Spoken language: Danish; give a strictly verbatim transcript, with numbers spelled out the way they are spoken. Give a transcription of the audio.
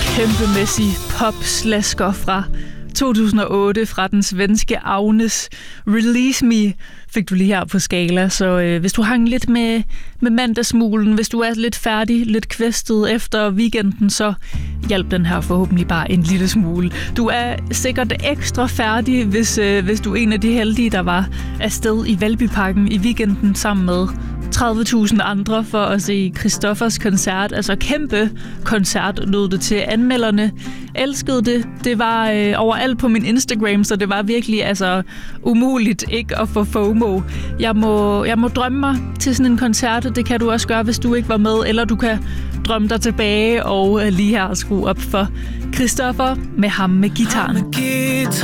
kæmpemæssig pop-slasker fra to tusind og otte fra den svenske Agnes. Release Me fik du lige her på Skala, så øh, hvis du hang lidt med, med mandagsmulen, hvis du er lidt færdig, lidt kvæstet efter weekenden, så hjælp den her forhåbentlig bare en lille smule. Du er sikkert ekstra færdig, hvis, øh, hvis du er en af de heldige, der var afsted i Valbyparken i weekenden sammen med tredive tusind andre for at se Christoffers koncert. Altså kæmpe koncert lød det til. Anmelderne elskede det. Det var øh, overalt på min Instagram, så det var virkelig altså umuligt ikke at få FOMO. Jeg må, jeg må drømme mig til sådan en koncert. Det kan du også gøre, hvis du ikke var med. Eller du kan drømme dig tilbage og øh, lige her skrue op for Christoffer med ham med gitaren.